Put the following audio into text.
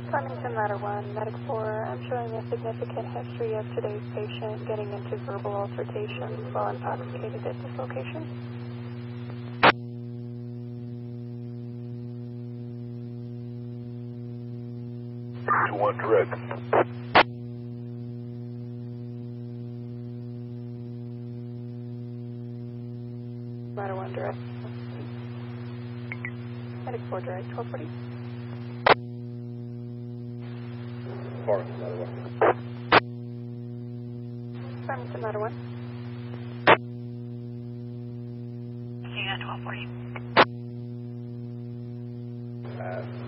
Farmington Matter 1, Medic 4, I'm showing a significant history of today's patient getting into verbal altercations while intoxicated at this location. To 1 direct. Matter 1 direct. Medic 4 direct, 1240. Farmington Matter 1. Farmington Matter 1. King at 1240.